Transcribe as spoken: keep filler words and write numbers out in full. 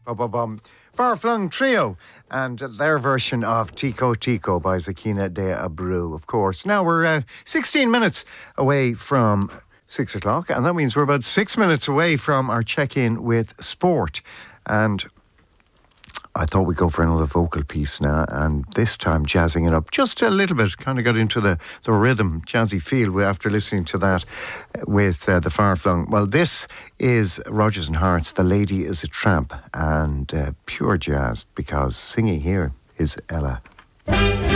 Ba-ba-bum. Far-Flung Trio and their version of Tico Tico by Zakina de Abreu, of course. Now we're uh, sixteen minutes away from six o'clock, and that means we're about six minutes away from our check-in with sport. And I thought we'd go for another vocal piece now, and this time jazzing it up just a little bit. Kind of got into the, the rhythm, jazzy feel after listening to that with uh, the Far-Flung. Well, this is Rodgers and Hart's The Lady is a Tramp, and uh, pure jazz, because singing here is Ella.